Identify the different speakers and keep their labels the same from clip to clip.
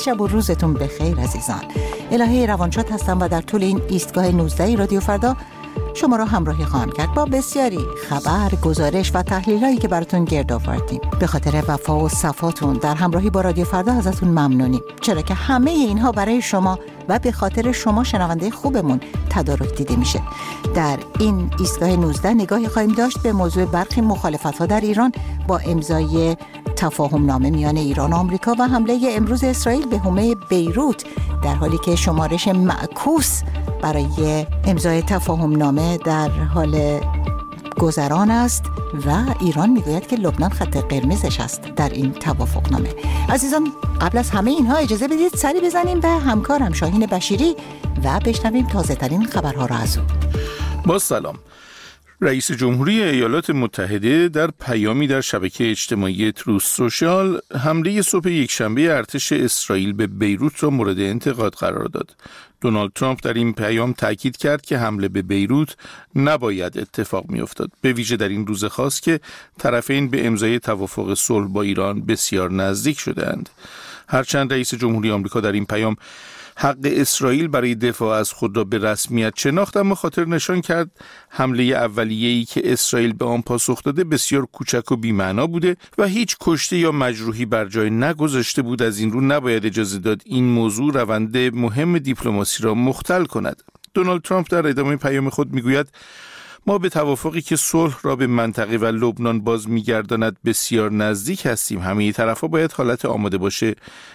Speaker 1: شب و روزتون بخیر عزیزان. الهه روانشاد هستم و در طول این ایستگاه 19 رادیو فردا شما را همراهی خواهم کرد با بسیاری خبر، گزارش و تحلیلایی که براتون گرد آوردیم. به خاطر وفا و صفاتون در همراهی با رادیو فردا ازتون ممنونیم، چرا که همه اینها برای شما و به خاطر شما شنونده خوبمون تدارک دیده میشه. در این ایستگاه 19 نگاهی خواهیم داشت به موضوع برخی مخالفت‌ها در ایران با امضای تفاهم نامه میان ایران و آمریکا و حمله امروز اسرائیل به حومه بیروت، در حالی که شمارش معکوس برای امضای تفاهم نامه در حال گذران است و ایران میگوید که لبنان خط قرمزش است در این توافقنامه. عزیزان، قبل از همه اینها اجازه بدید سری بزنیم به همکارم شاهین بشیری و بشنویم تازه ترین خبرها را از او.
Speaker 2: با سلام. رئیس جمهوری ایالات متحده در پیامی در شبکه اجتماعی تروث سوشال حمله صبح یکشنبه ارتش اسرائیل به بیروت را مورد انتقاد قرار داد. دونالد ترامپ در این پیام تاکید کرد که حمله به بیروت نباید اتفاق می‌افتاد، به ویژه در این روز خاص که طرفین به امضای توافق صلح با ایران بسیار نزدیک شده‌اند. هرچند رئیس جمهوری آمریکا در این پیام حق اسرائیل برای دفاع از خود را به رسمیت شناخت، اما خاطر نشان کرد حمله اولیه‌ای که اسرائیل به آن پاسخ داده بسیار کوچک و بی‌معنا بوده و هیچ کشته یا مجروحی بر جای نگذاشته بود. از این رو نباید اجازه داد این موضوع روند مهم دیپلماسی را مختل کند. دونالد ترامپ در ادامه پیام خود میگوید ما به توافقی که صلح را به منطقه و لبنان باز می‌گرداند بسیار نزدیک هستیم. همه طرف‌ها باید حالت آماده باشه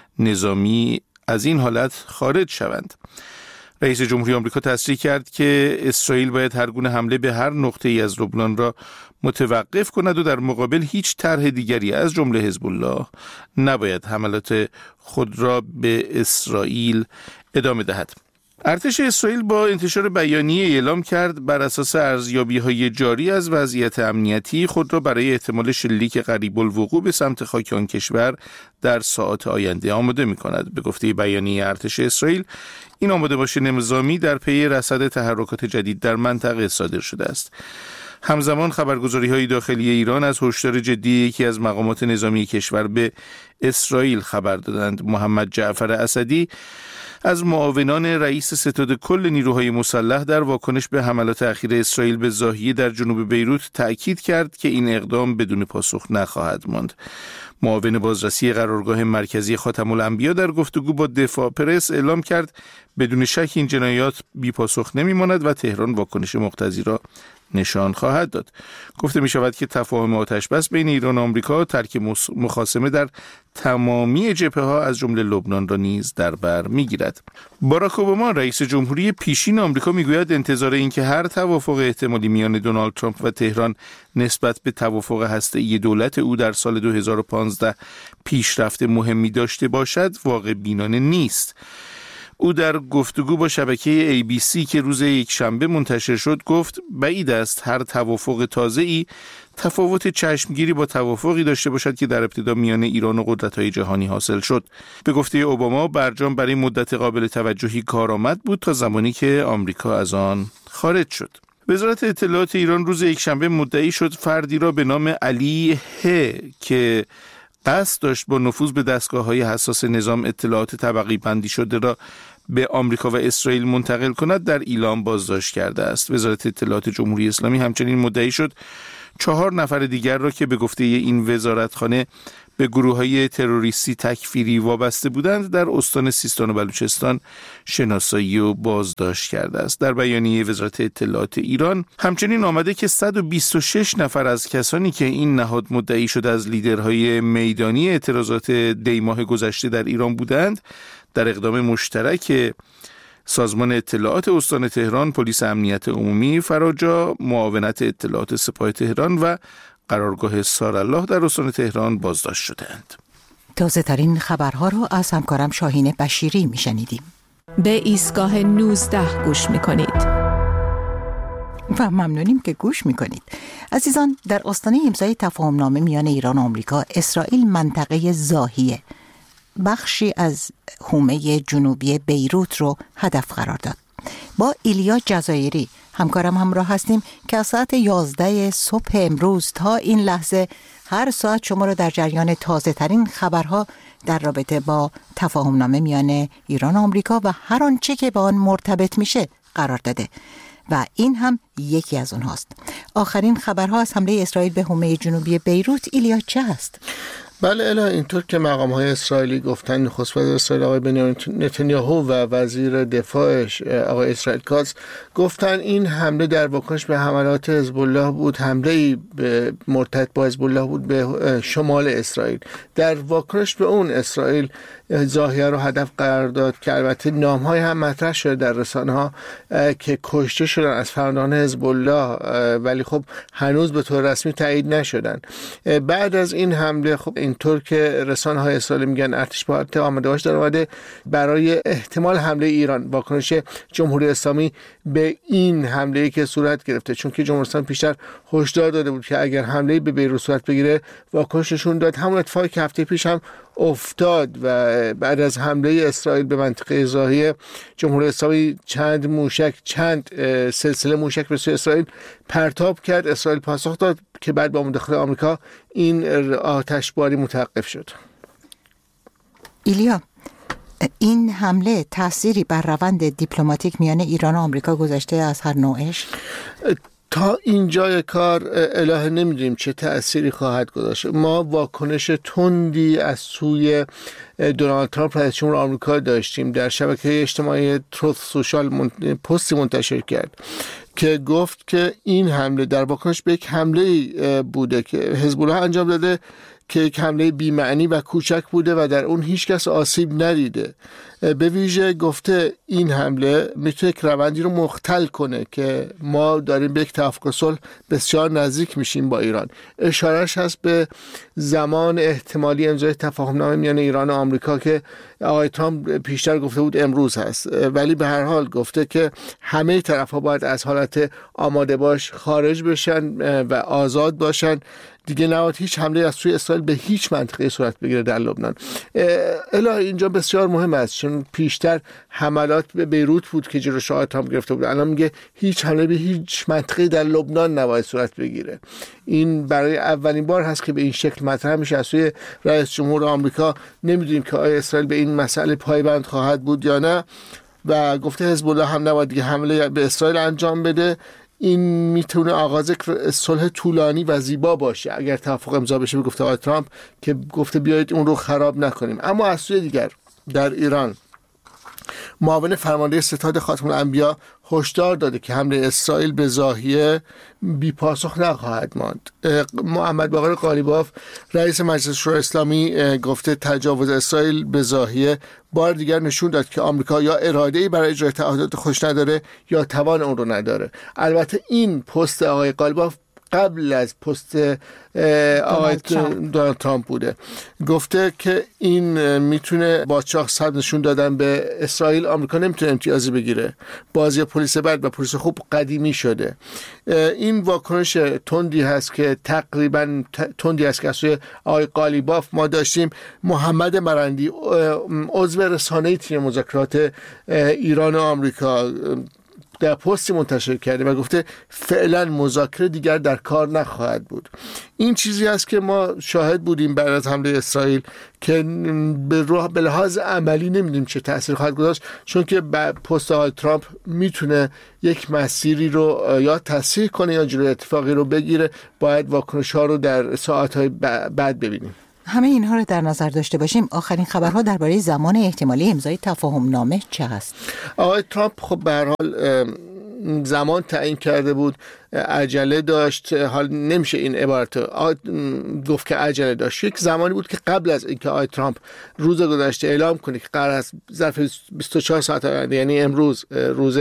Speaker 2: نظامی از این حالت خارج شوند. رئیس جمهوری آمریکا تصریح کرد که اسرائیل باید هر گونه حمله به هر نقطه‌ای از لبنان را متوقف کند و در مقابل هیچ طرح دیگری از جمله حزب الله نباید حملات خود را به اسرائیل ادامه دهد. ارتش اسرائیل با انتشار بیانیه اعلام کرد بر اساس ارزیابی‌های جاری از وضعیت امنیتی خود را برای احتمال شلیک قریب الوقوع به سمت خاک آن کشور در ساعات آینده آماده می‌کند. به گفته بیانیه ارتش اسرائیل، این آماده باش نظامی در پی رصد تحرکات جدید در منطقه صادر شده است. همزمان خبرگزاری‌های داخلی ایران از هشدار جدی یکی از مقامات نظامی کشور به اسرائیل خبر دادند. محمد جعفر اسدی از معاونان رئیس ستاد کل نیروهای مسلح در واکنش به حملات اخیر اسرائیل به ضاحیه در جنوب بیروت تأکید کرد که این اقدام بدون پاسخ نخواهد ماند. معاون بازرسی قرارگاه مرکزی خاتم الانبیا در گفتگو با دفاع پرس اعلام کرد بدون شک این جنایات بی پاسخ نمیماند و تهران واکنش مقتضی را نشان خواهد داد. گفته می شود که تفاهم آتش‌بس بین ایران و آمریکا ترک مخاصمه در تمامی جبهه‌ها از جمله لبنان را نیز در بر می‌گیرد. باراک اوباما رئیس جمهوری پیشین آمریکا میگوید انتظار این که هر توافق احتمالی میان دونالد ترامپ و تهران نسبت به توافق هسته‌ای دولت او در سال 2015 پیشرفت مهمی داشته باشد واقع بینانه نیست. او در گفتگو با شبکه ABC که روز یکشنبه منتشر شد گفت بعید است هر توافق تازه‌ای تفاوت چشمگیری با توافقی داشته باشد که در ابتدا میان ایران و قدرت‌های جهانی حاصل شد. به گفته اوباما برجام برای مدت قابل توجهی کارآمد بود تا زمانی که آمریکا از آن خارج شد. وزارت اطلاعات ایران روز یکشنبه مدعی شد فردی را به نام علی ه که قصد داشت با نفوذ به دستگاه‌های حساس نظام اطلاعات طبقی بندی شده را به آمریکا و اسرائیل منتقل کند در ایلام بازداشت کرده است. وزارت اطلاعات جمهوری اسلامی همچنین مدعی شد 4 نفر دیگر را که به گفته این وزارتخانه به گروه‌های تروریستی تکفیری وابسته بودند در استان سیستان و بلوچستان شناسایی و بازداشت کرده است. در بیانیه وزارت اطلاعات ایران همچنین آمده که 126 نفر از کسانی که این نهاد مدعی شده از لیدرهای میدانی اعتراضات دی‌ماه گذشته در ایران بودند در اقدام مشترک سازمان اطلاعات استان تهران، پلیس امنیت عمومی فراجا، معاونت اطلاعات سپاه تهران و قرارگاه سارالله در استان تهران بازداشت شدند.
Speaker 1: تازه ترین خبرها رو از همکارم شاهین بشیری میشنیدیم.
Speaker 3: به ایستگاه 19 گوش میکنید
Speaker 1: و ممنونیم که گوش میکنید. عزیزان، در آستانه امضای تفاهمنامه میان ایران و آمریکا، اسرائیل منطقه ضاحیه، بخشی از حومه جنوبی بیروت رو هدف قرار داد. با ایلیا جزایری همکارم همراه هستیم که از ساعت 11 صبح امروز تا این لحظه هر ساعت شما رو در جریان تازه ترین خبرها در رابطه با تفاهمنامه میان ایران و آمریکا و هر آنچه که با آن مرتبط میشه قرار داده و این هم یکی از اونهاست. آخرین خبرها از حمله اسرائیل به حومه جنوبی بیروت، ایلیا، چه است؟
Speaker 4: بله الا اینطور که مقام‌های اسرائیلی گفتن، نخست وزیر اسرائیل آقای بنیامین نتانیاهو و وزیر دفاعش آقای اسرائیل کاتز گفتن این حمله در واکنش به حملات حزب الله بود، حمله‌ای مرتبط با حزب الله بود به شمال اسرائیل. در واکنش به اون اسرائیل ضاحیه رو هدف قرار داد که البته نام‌های هم مطرح شده در رسانه‌ها که کشته شدن از فرماندهان حزب الله، ولی خب هنوز به طور رسمی تایید نشدن. بعد از این حمله خب اینطور که رسانه‌های اسرائیل میگن ارتش با آماده باش در اومده برای احتمال حمله ایران، واکنش جمهوری اسلامی به این حمله‌ای که صورت گرفته، چون که جمهوری اسلامی پیشتر هشدار داده بود که اگر حمله به بیروت صورت بگیره واکنش نشون داد. همون اتفاقی که هفته پیش هم افتاد و بعد از حمله اسرائیل به منطقه ضاحیه جمهوری اسلامی چند سلسله موشک به سوی اسرائیل پرتاب کرد. اسرائیل پاسخ داد که بعد با مداخله آمریکا این آتشباری متوقف شد.
Speaker 1: ایلیا، این حمله تأثیری بر روند دیپلماتیک میان ایران و آمریکا گذاشته از هر نوعش؟
Speaker 4: تا اینجای کار الهه نمیدونیم چه تأثیری خواهد گذاشت. ما واکنش تندی از سوی دونالد ترامپ رئیس جمهور آمریکا داشتیم. در شبکه اجتماعی تروث سوشال پستی منتشر کرد که گفت که این حمله در واکنش به یک حمله بوده که حزب الله انجام داده که یک حمله بی‌معنی و کوچک بوده و در اون هیچ کس آسیب ندیده. به ویژه گفته این حمله میتونه یک روندی رو مختل کنه که ما داریم به یک توافق صلح بسیار نزدیک میشیم با ایران. اشارهش هست به زمان احتمالی امضای تفاهمنامه میان ایران و آمریکا که آقای ترامپ پیشتر گفته بود امروز هست، ولی به هر حال گفته که همه طرف‌ها باید از حالت آماده باش خارج بشن و آزاد باشن. دیگه نباید هیچ حمله از سوی اسرائیل به هیچ منطقه صورت بگیره در لبنان. الا اینجا بسیار مهم است، چون پیشتر حملات به بیروت بود که جلوش آقای ترامپ گرفته بود. الان میگه هیچ حمله به هیچ منطقه در لبنان نباید صورت بگیره. این برای اولین بار هست که به این شکل مطرح میشه از سوی رئیس جمهور آمریکا. نمیدونیم که آیا اسرائیل به این مسئله پایبند خواهد بود یا نه و گفته حزب الله هم نباید دیگه حمله به اسرائیل انجام بده. این میتونه آغاز صلح طولانی و زیبا باشه اگر توافق امضا بشه، گفته آقای ترامپ که گفته بیایید اون رو خراب نکنیم. اما از سوی دیگر در ایران معاون فرمانده ستاد خاتم الانبیا هشدار داده که حمله اسرائیل به ضاحیه بی پاسخ نخواهد ماند. محمد باقر قالیباف رئیس مجلس شورای اسلامی گفته تجاوز اسرائیل به ضاحیه بار دیگر نشون داد که آمریکا یا اراده‌ای برای اجرای تعهدات خودش نداره یا توان اون رو نداره. البته این پست آقای قالیباف قبل از پست آقای دونالد ترامپ بوده. گفته که این میتونه با چاق سرد نشون دادن به اسرائیل آمریکا نمیتونه امتیازی بگیره. بازی پلیس بد و پلیس خوب قدیمی شده. این واکنش تندی هست که تقریبا تندی هست که از سوی آقای قالیباف ما داشتیم. محمد مرندی عضو رسانه تیم مذاکرات ایران و آمریکا در پستی منتشر کرده و گفته فعلا مذاکره دیگر در کار نخواهد بود. این چیزی است که ما شاهد بودیم بعد از حمله اسرائیل که به لحاظ عملی نمیدونیم چه تأثیر خواهد گذاشت، چون که پست آقای ترامپ میتونه یک مسیری رو یا تصحیح کنه یا جلوی اتفاقی رو بگیره. باید واکنش ها رو در ساعت‌های بعد ببینیم.
Speaker 1: همه اینها رو در نظر داشته باشیم. آخرین خبرها درباره زمان احتمالی امضای تفاهمنامه چه هست؟
Speaker 4: آقای ترامپ خب به هر حال زمان تعیین کرده بود، عجله داشت. حال نمیشه این عبارت گفت که عجله داشت. یک زمانی بود که قبل از اینکه آقای ترامپ روز گذشته اعلام کنه که قرار است ظرف 24 ساعت آینده، یعنی امروز روز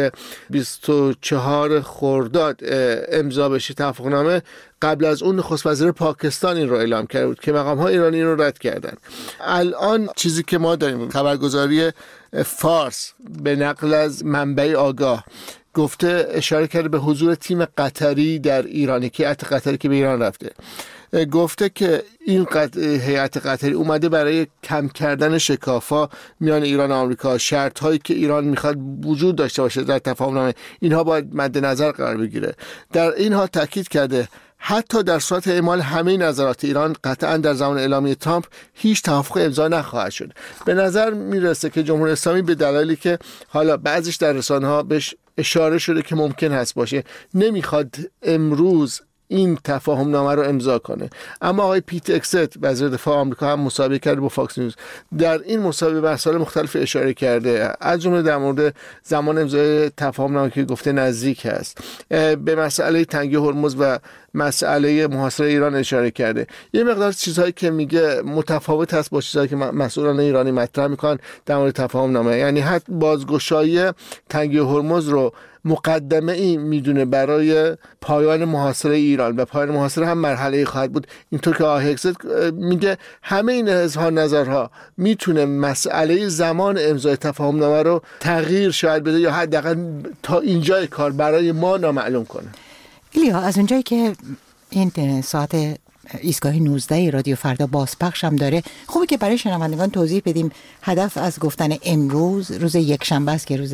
Speaker 4: 24 خرداد امضا بشه توافقنامه، قبل از اون نخست وزیر پاکستان این رو اعلام کرده بود که مقام‌های ایرانی رو رد کردن. الان چیزی که ما داریم خبرگزاری فارس به نقل از منبع آگاه گفته، اشاره کرده به حضور تیم قطری در ایرانی که هیئت قطری که به ایران رفته. گفته که این هیئت قطری اومده برای کم کردن شکافا میان ایران و آمریکا. شرط هایی که ایران میخواد وجود داشته باشه در تفاهمنامه، اینها باید مد نظر قرار بگیره. در این حال تاکید کرده حتی در صورت اعمال همه نظرات ایران قطعا در زمان اعلامیه ترامپ هیچ توافق امضا نخواهد شد. به نظر میرسه که جمهوری اسلامی به دلایلی که حالا بعضیش در رسانه‌ها بهش اشاره شده که ممکن هست باشه نمیخواد امروز این تفاهم نامه رو امضا کنه. اما آقای پیت اکست وزیر دفاع آمریکا هم مصاحبه کرده با فاکس نیوز. در این مصاحبه به مسائل مختلف اشاره کرده، از جمله در مورد زمان امضای تفاهم نامه که گفته نزدیک است، به مسئله تنگی هرمز و مسئله محاصره ایران اشاره کرده. یه مقدار چیزهایی که میگه متفاوت هست با چیزهایی که مسئولان ایرانی مطرح میکنن در مورد تفاهم نامه. یعنی حتی بازگشایی تنگی هرمز رو مقدمه ای میدونه برای پایان محاصره ایران و پایان محاصره هم مرحله خواهد بود. اینطور که آقای اکست میگه همه این اظهار نظرها میتونه مسئله زمان امضای تفاهم نامه رو تغییر شاید بده یا حداقل تا اینجای کار برای ما نامعلوم کنه.
Speaker 1: ایلیا، از اونجایی که این ساعت ایستگاه 19 رادیو فردا بازپخش هم داره، خوبه که برای شنوندگان توضیح بدیم هدف از گفتن امروز روز یکشنبه است که روز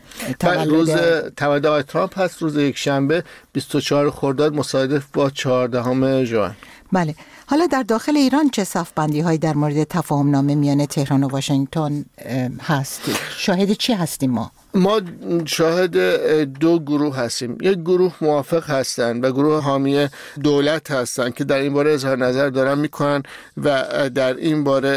Speaker 4: تولد آقای ترامپ هست. روز یکشنبه 24 خرداد مصادف با 14 ژوئن.
Speaker 1: بله. حالا در داخل ایران چه صف‌بندی هایی در مورد تفاهم نامه میان تهران و واشنگتن هست؟ شاهد چی هستیم ما؟
Speaker 4: ما شاهد دو گروه هستیم. یک گروه موافق هستند و گروه حامی دولت هستند که در این باره اظهار نظر دارن میکنن و در این باره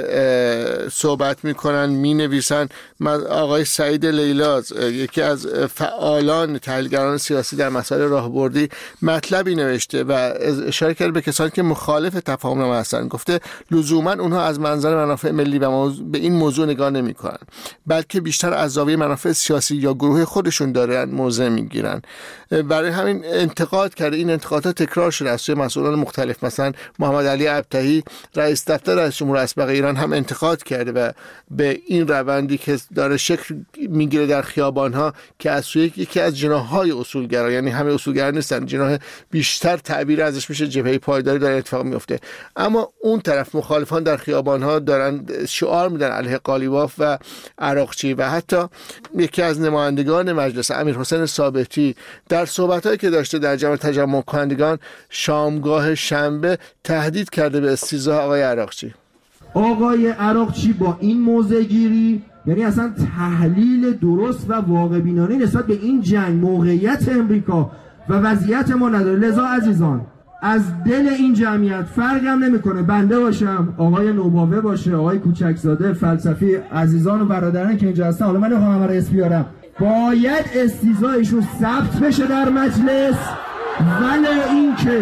Speaker 4: صحبت میکنن، مینویسن. آقای سعید لیلاز، یکی از فعالان تحلیلگران سیاسی در مسائل راهبردی، مطلبی نوشته و اشاره کرده به کسانی که مخالف تفاهم نامه هستند. گفته لزوما اونها از منظر منافع ملی و به این موضوع نگاه نمیکنن، بلکه بیشتر از زاویه منافع سیاسی یا گروه خودشون دارن موضع میگیرن. برای همین انتقاد کرده. این انتقادات تکرار شده از سوی مسئولان مختلف. مثلا محمد علی ابطحی رئیس دفتر رئیس جمهور اسبق ایران هم انتقاد کرده و به این روندی که داره شکل میگیره در خیابان‌ها که از سوی یکی از جناح‌های اصولگرا، یعنی همه اصولگرا نیستن، جناح بیشتر تعبیر ازش میشه جبهه پایداری، داره اتفاق میفته. اما اون طرف مخالفان در خیابان‌ها دارن شعار میدن علیه قالیباف و عراقچی و حتی یکی از نمایندگان مجلس امیرحسین ثابتی در صحبت‌هایی که داشته در جمع تجمع کنندگان شامگاه شنبه تهدید کرده به استیضاح آقای عراقچی.
Speaker 5: آقای عراقچی با این موضع‌گیری، یعنی اصلا تحلیل درست و واقع بینانه نسبت به این جنگ، موقعیت امریکا و وضعیت ما نداره. لذا عزیزان، از دل این جمعیت فرق هم نمیکنه بنده باشم، آقای نوباوه باشه، آقای کوچکزاده، فلسفی، عزیزان و برادران که اینجا هستن، حالا من نمیخوام همه رو اسم بیارم، باید استیضاحشون ثبت بشه در مجلس. ولی این که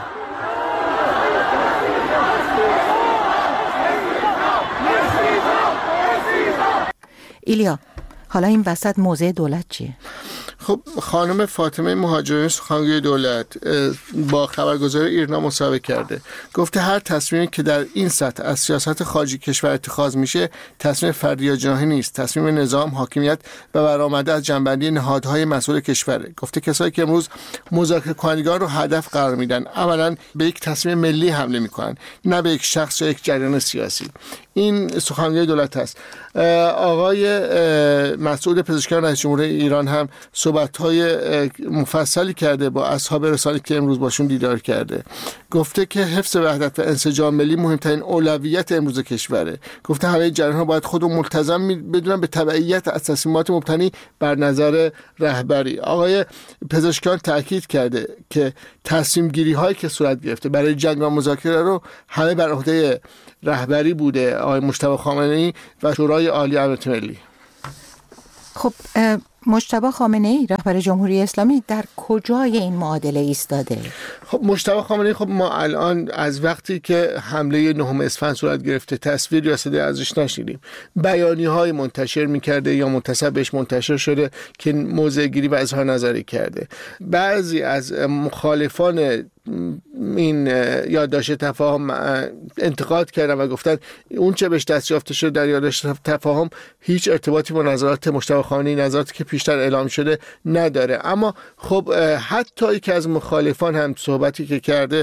Speaker 1: ایلیا، حالا این وسط موضع دولت چیه؟
Speaker 4: خب خانم فاطمه مهاجرانی، سخنگوی دولت، با خبرگزاری ایرنا مصاحبه کرده. گفته هر تصمیمی که در این سطح از سیاست خارجی کشور اتخاذ میشه تصمیم فردی یا جناحی نیست، تصمیم نظام، حاکمیت و برآمده از جنبندی نهادهای مسئول کشوره. گفته کسایی که امروز مذاکره کنندگان رو هدف قرار میدن عملاً به یک تصمیم ملی حمله میکنن، نه به یک شخص یا یک جریان سیاسی. این سخنگوی دولت هست. آقای مسعود پزشکیان رئیس جمهور ایران هم صحبت‌های مفصلی کرده با اصحاب رسانه‌ای که امروز باشون دیدار کرده. گفته که حفظ وحدت و انسجام ملی مهمترین اولویت امروز کشوره. گفته همه جریان‌ها باید خودمون ملتزم بدونن به تبعیت از تصمیمات مبتنی بر نظر رهبری. آقای پزشکیان تاکید کرده که تصمیم گیری‌هایی که صورت گرفته برای جنگ و مذاکره رو همه بر عهده رهبری بوده، آقای مجتبی خامنه‌ای و شورای عالی امنیت ملی.
Speaker 1: خب مجتبی خامنه‌ای رهبر جمهوری اسلامی در کجای این معادله ایستاده؟
Speaker 4: خب مجتبی خامنه‌ای، خب ما الان از وقتی که حمله 9 اسفند صورت گرفته تصویر یا صدای ازش نشیدیم. بیانیه‌های منتشر می‌کرده یا منتسب بهش منتشر شده که موضع گیری و اظهار نظری کرده. بعضی از مخالفان این یادداشت تفاهم انتقاد کردن و گفتن اون چه بهش دست یافته شده در یادداشت تفاهم هیچ ارتباطی با نظرات مجتبی خامنه‌ای، نظراتی که پیشتر اعلام شده نداره. اما خب حتی یکی از مخالفان هم صحبتی که کرده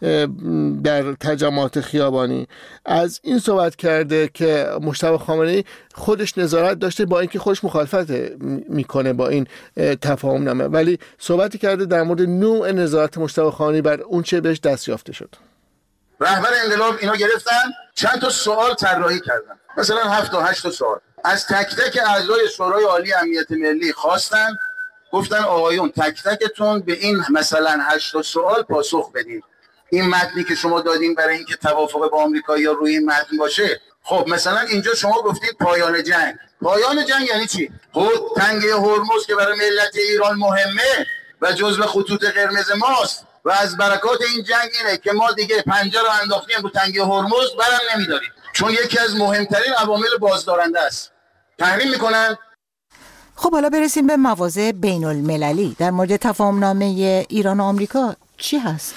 Speaker 4: در تجمعات خیابانی از این صحبت کرده که مجتبی خامنه‌ای خودش نظارت داشته با اینکه خودش مخالفت میکنه با این تفاهم نامه، ولی صحبتی کرده در مورد نوع نظارت مجتبی خامنه‌ای بر اون چه بهش دست یافته شد.
Speaker 6: رهبر انقلاب اینا گرفتن چند تا سوال طراحی کردن، مثلا 7 تا 8 تا سوال از تک تک اعضای شورای عالی امنیت ملی خواستن، گفتن آقایون تک تکتون به این مثلا 8 تا سوال پاسخ بدین. این متنی که شما دادین برای اینکه توافق با آمریکایی‌ها روی این متن باشه، خب مثلا اینجا شما گفتید پایان جنگ. پایان جنگ یعنی چی؟ تنگه هرمز که برای ملت ایران مهمه و جزو خطوط قرمز ماست و از برکات این جنگ اینه که ما دیگه پنجه رو انداختیم رو تنگه هرمز، برم نمیداریم، چون یکی از مهمترین عوامل بازدارنده است. تحریم میکنن.
Speaker 1: خب حالا برسیم به مواضع بین المللی در مورد تفاهم نامه ایران و آمریکا. چی هست؟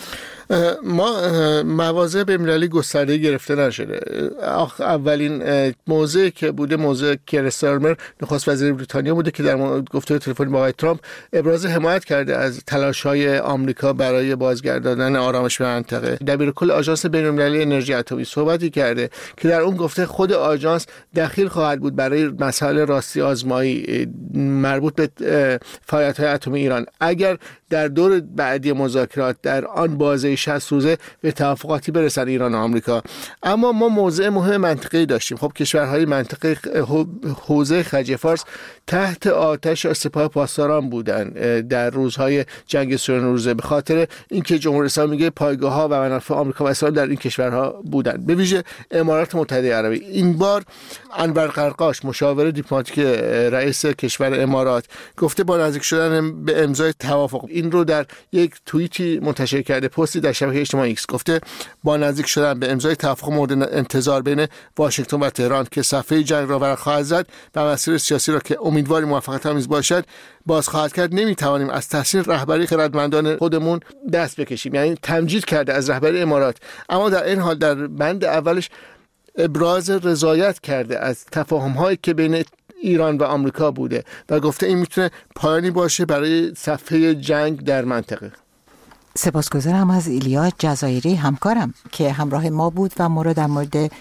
Speaker 4: ما مواضع بین‌المللی گسترده گرفته نشده. اولین موضوعی که بوده موضوع کیر استارمر نخست وزیر بریتانیا بوده که در گفتگوی تلفنی با آقای ترامپ ابراز حمایت کرده از تلاش‌های آمریکا برای بازگرداندن آرامش به منطقه. دبیرکل آژانس بین‌المللی انرژی اتمی صحبتی کرده که در اون گفته خود آژانس دخیل خواهد بود برای مسائل راستی آزمایی مربوط به فعالیت‌های اتمی ایران اگر در دور بعدی مذاکرات در آن بازه 60 روزه به توافقاتی برسن ایران و آمریکا. اما ما موضع مهم منطقه‌ای داشتیم. خب کشورهای منطقه حوزه خلیج فارس تحت آتش سپاه پاسداران بودن در روزهای جنگ صلح روزه به خاطر اینکه جمهوری اسلامی میگه پایگاه‌ها و منافع آمریکا و اسرائیل در این کشورها بودن، به ویژه امارات متحده عربی. این بار انور قرقاش مشاور دیپلماتیک رئیس کشور امارات گفته با نزدیک شدن به امضای توافق، این رو در یک توییتی منتشر کرده، پستی در شبکه اجتماعی ایکس، گفته با نزدیک شدن به امضای توافق مورد انتظار بین واشنگتن و تهران که صفحه جنگ را ورق خواهد زد و مسیر سیاسی را که امیدواری موفقیت آمیز باشد باز خواهد کرد، نمیتوانیم از تحسین رهبری خردمندان خودمون دست بکشیم. یعنی تمجید کرده از رهبری امارات، اما در این حال در بند اولش ابراز رضایت کرده از تفاهم‌هایی که بین ایران و آمریکا بوده و گفته این میتونه پایانی باشه برای صفحه جنگ در منطقه.
Speaker 1: سپاسگزارم از ایلیا جزایری همکارم که همراه ما بود و ما رو در مورد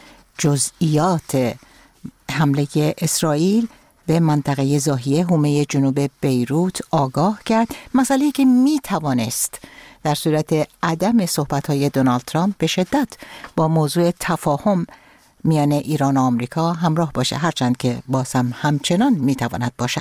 Speaker 1: جزئیات حمله اسرائیل به منطقه زاهیه حومه جنوب بیروت آگاه کرد، مسئله‌ای که میتوانست در صورت عدم صحبت‌های دونالد ترامپ به شدت با موضوع تفاهم میان ایران و آمریکا همراه باشه، هرچند که باز هم همچنان میتواند باشد.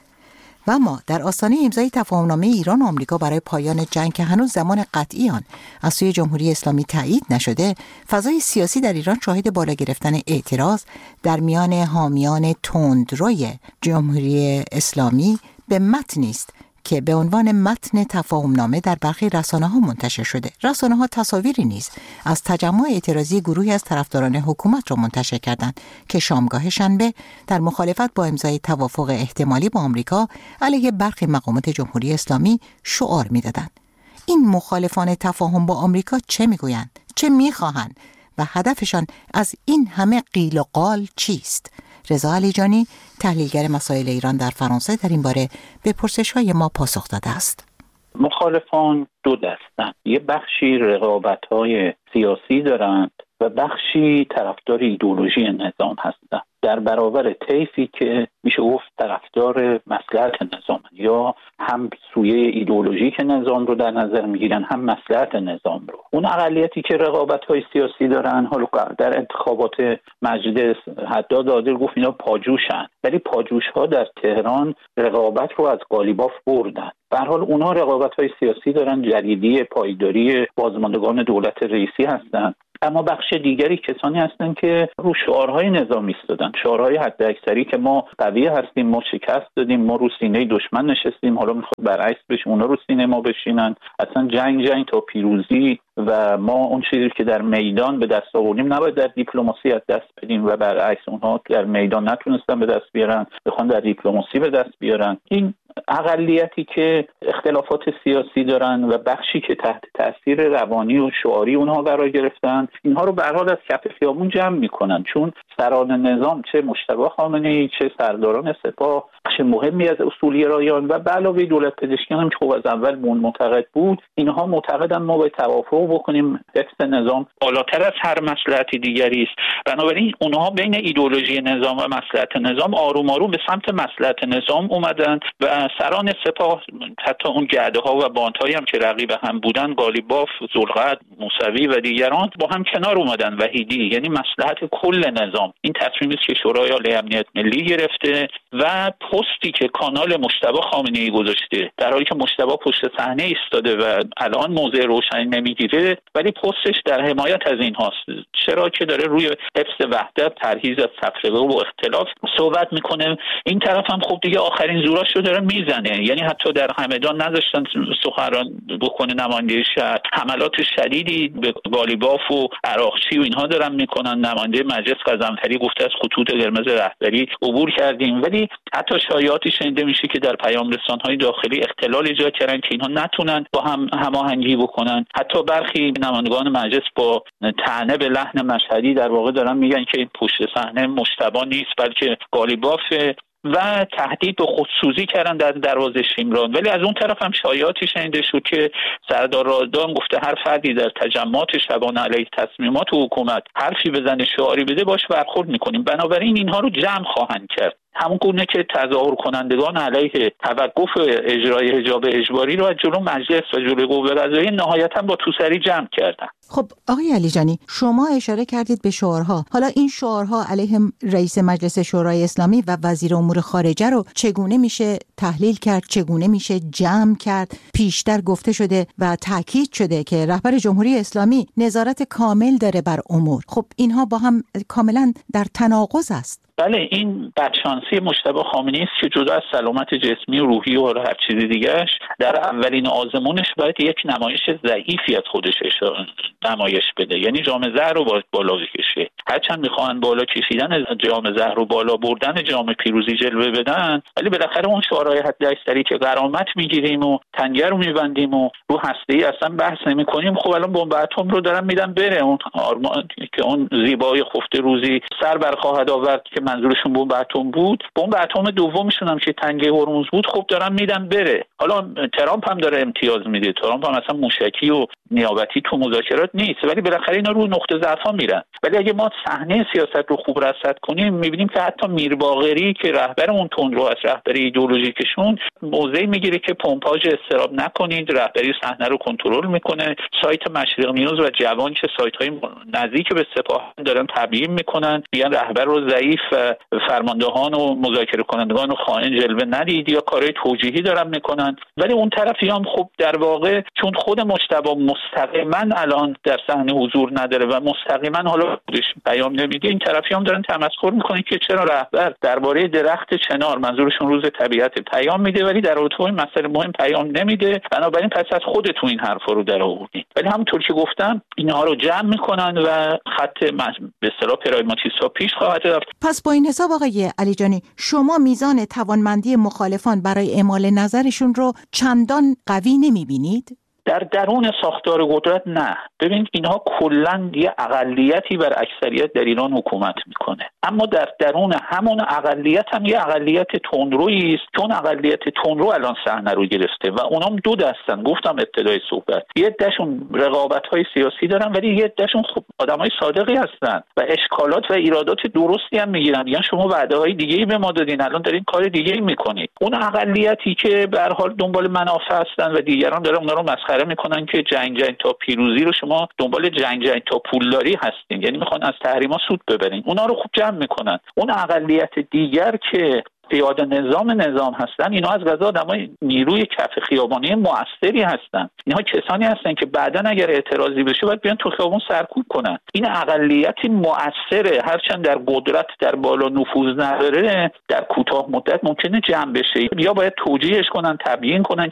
Speaker 1: و اما در آستانه امضای تفاهمنامه ایران و آمریکا برای پایان جنگ که هنوز زمان قطعی آن از سوی جمهوری اسلامی تایید نشده، فضای سیاسی در ایران شاهد بالا گرفتن اعتراض در میان حامیان تندروی جمهوری اسلامی به متنی است که به عنوان متن تفاهمنامه در برخی رسانه‌ها منتشر شده. رسانه‌ها تصاویری نیز از تجمع اعتراضی گروهی از طرفداران حکومت را منتشر کردند که شامگاه شنبه در مخالفت با امضای توافق احتمالی با آمریکا علیه برخی مقامات جمهوری اسلامی شعار می‌دادند. این مخالفان تفاهم با آمریکا چه می‌گویند؟ چه می‌خواهند؟ و هدفشان از این همه قیل و قال چیست؟ رضا علیجانی تحلیلگر مسائل ایران در فرانسه در این باره به پرسش‌های ما پاسخ داده است.
Speaker 7: مخالفان دو دستن، یه بخشی رقابت‌های سیاسی دارند و بخشی طرفدار ایدئولوژی نظام هستند. در برابر طیفی که میشه گفت طرفدار مصلحت نظام، یا هم سویه ایدئولوژیک نظام رو در نظر میگیرن هم مصلحت نظام رو. اون اقلیتی که رقابت‌های سیاسی دارن، حالا در انتخابات مجلس حداد عادل گفت اینا پاجوشن، ولی پاجوش‌ها در تهران رقابت رو از قالیباف بردن. به هر حال اونها رقابت‌های سیاسی دارن، جریدی پایداری بازماندگان دولت رئیسی هستن. اما بخش دیگری کسانی هستند که رو شعارهای نظامی ایستادن، شعارهای حداکثری که ما قوی هستیم، ما شکست دادیم، ما رو سینه دشمن نشستیم، حالا میخواد برعکس بشه اونا رو سینه ما بشینن، اصلا جنگ تا پیروزی و ما اون چیزی که در میدان به دست آوردیم نباید در دیپلماسی از دست بدیم و برعکس اونها در میدان نتونستن به دست بیارن، بخوان در دیپلماسی به دست بیارن. این اقلیتی که اختلافات سیاسی دارن و بخشی که تحت تاثیر روانی و شعاری اونها قرار گرفتن، اینها رو به هر حال از کف خیابون جمع میکنن، چون سران نظام چه مجتبی خامنه‌ای چه سرداران سپاه بخش مهمی از اصولگرایان و به علاوه دولت پزشکیان هم که خب از اول معتقد بود، اینها معتقدن ما باید توافق بکنیم، حفظ نظام بالاتر از هر مصلحت دیگری است. بنابراین اونها بین ایدئولوژی نظام و مصلحت نظام آروم آروم به سمت مصلحت نظام اومدن و سران سپاه، حتی اون گرده‌ها و باندهایی هم که رقیب هم بودن، قالیباف، ذوالقعد، موسوی و دیگران با هم کنار اومدن. وحیدی یعنی مصلحت کل نظام. این تصمیمی که شورای عالی امنیت ملی گرفته و پستی که کانال مجتبی خامنه‌ای گذاشته، در حالی که مجتبی پشت صحنه ایستاده و الان موضع روشنی نمیگیره، ولی پستش در حمایت از این هاست. چرا که داره روی حفظ وحدت، پرهیز از تفرقه و اختلاف صحبت میکنه. این طرف هم خب دیگه آخرین زوراشو داره میزنه، یعنی حتی در همدان نذاشتن سخنران بکنه نماینده شهر، حملات شدیدی به قالیباف و عراقچی و اینها دارن میکنن. نماینده مجلس قزنفری گفته از خطوط قرمز رهبری عبور کردیم، ولی حتی شایعاتی شنیده میشه که در پیام رسان‌های داخلی اختلال ایجاد کردن که اینها نتونن با هم هماهنگی بکنن. حتی برخی نمایندگان مجلس با طعنه به لحن مشهدی در واقع دارن میگن که این پشت صحنه مجتبی نیست بلکه قالیبافه و تهدید به خودسوزی کردن در دروازه شیمران. ولی از اون طرف هم شایعاتی شنیده شد که سردار رادان گفته هر فردی در تجمعات شبانه علیه تصمیمات حکومت حرفی بزنه، شعاری بده، باش برخورد میکنیم. بنابراین اینها رو جمع خواهند کرد، همون گونه که تظاهر کنندگان علیه توقف اجرای حجاب اجباری رو از جلو مجلس و جلوی قوه قضاییه نهایتا با توسری جمع کردن.
Speaker 1: خب آقای علیجانی، شما اشاره کردید به شعارها. حالا این شعارها علیه رئیس مجلس شورای اسلامی و وزیر امور خارجه رو چگونه میشه تحلیل کرد، چگونه میشه جمع کرد؟ پیشتر گفته شده و تاکید شده که رهبر جمهوری اسلامی نظارت کامل داره بر امور. خب اینها با هم کاملا در تناقض است.
Speaker 7: بله، این بدشانسی مجتبی خامنه‌ای است که جدا از سلامت جسمی و روحی و هر چیز دیگه‌اش در اولین آزمونش باید یک نمایش ضعیفی از خودش نمایش بده، یعنی جام زهر رو باید بالا بکشه. هرچند میخوان بالا کشیدن جام زهر رو بالا بردن جام پیروزی جلوه بدن، ولی بالاخره اون شعارهای حد اکثری که غرامت میگیریم و تنگه رو میبندیم و رو هسته‌ای اصلا بحث نمی‌کنیم، خب الان بمب اتم رو دارن میدن بره. اون آرمان که اون زیبای خفته روزی سر برخواهد آورد که منظورشون بمب اتم بود، بمب اتم دومشون هم که تنگه هرمز بود، خب دارن میدن بره. حالا ترامپ هم داره امتیاز میده، ترامپ هم مثلا موشکی و نیابتی تو مذاکرات نیست، ولی بالاخره اینا رو نقطه ضعف‌ها میرن. ولی اگه ما صحنه سیاست رو خوب رصد کنیم، میبینیم که حتی میر باقری که رهبر اون تندرو از رهبر ایدئولوژیکشون موضعی میگیره که پمپاژ استراب نکنید، رهبری صحنه رو کنترل میکنه. سایت مشرق نیوز و جوان که سایت‌های نزدیک به سپاه دارن تبیین میکنن، میگن رهبر رو ضعیف، فرماندهان و مذاکره کنندگان و خائن جلوه ندید یا کارهای توجیهی دارن میکنن. ولی اون طرفی هم خب در واقع چون خود مجتبی مستقیما الان در صحنه حضور نداره و مستقیما حالا خودش پیام نمیده، این طرفی هم دارن تمسخر میکنن که چرا رهبر درباره درخت چنار، منظورشون روز طبیعت، پیام میده ولی در رابطه با این مسئله مهم پیام نمیده. بنابراین پس از خودتون این حرفا رو در آوردین. ولی همونطور که گفتم اینها رو جمع میکنن و خط به اصطلاح پراگماتیستا پیش خواهد رفت.
Speaker 1: پس با این حساب آقای علیجانی، شما میزان توانمندی مخالفان برای اعمال نظرشون رو چندان قوی نمیبینید؟
Speaker 7: در درون ساختار قدرت نه. ببینید اینها کلاً یه اقلیتی بر اکثریت در ایران حکومت میکنه، اما در درون همون اقلیت هم یه اقلیت تندرویی است، چون اقلیت تندرو الان صحنه رو گرفته و اونام دو دستن. گفتم ابتدای صحبت، یه عده‌شون رقابت‌های سیاسی دارن ولی یه عده‌شون خب آدمای صادقی هستن و اشکالات و ایرادات درستی هم میگیرن. یعنی شما وعده‌های دیگه‌ای به ما دادین، الان دارین کار دیگه‌ای میکنید. اون اقلیتی که به هر حال دنبال منافع هستن و دیگران دارن اونا رو مسخره میکنن که جنگ تا پیروزی رو شما دنبال جنگ تا پولداری هستین، یعنی میخوان از تحریما سود ببرین، اونا رو خوب جمع میکنن. اون اقلیت دیگر که پیاده نظام هستن، اینا از قضا آدمای نیروی کف خیابانی مؤثری هستن. اینها کسانی هستن که بعداً اگر اعتراضی بشه باید بیان تو خیابون سرکوب کنن. این اقلیتی مؤثره، هرچند در قدرت در بالا نفوذ نداره، در کوتاه مدت ممکنه جمع بشه، یا باید توجیهش کنن، تبیین کنن